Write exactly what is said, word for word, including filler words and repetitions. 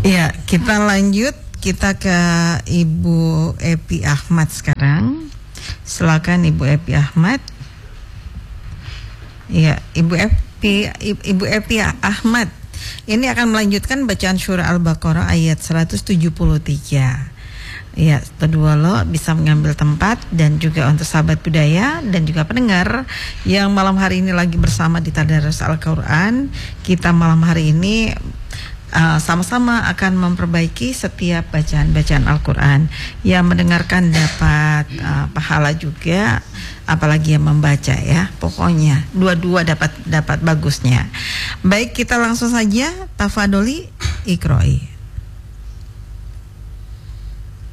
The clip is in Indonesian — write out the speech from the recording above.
Ya, kita lanjut. Kita ke Ibu Epi Ahmad sekarang. Silakan Ibu Epi Ahmad. Ya, Ibu Epi, Ibu Epi Ahmad. Ini akan melanjutkan bacaan surah Al-Baqarah ayat seratus tujuh puluh tiga. Ya, kedua lo bisa mengambil tempat, dan juga untuk sahabat budaya dan juga pendengar yang malam hari ini lagi bersama di Tadarus Al-Quran. Kita malam hari ini Uh, sama-sama akan memperbaiki setiap bacaan-bacaan Al-Quran. Yang mendengarkan dapat uh, pahala juga, apalagi yang membaca ya. Pokoknya dua-dua dapat dapat bagusnya. Baik, kita langsung saja tafadholi iqra'i.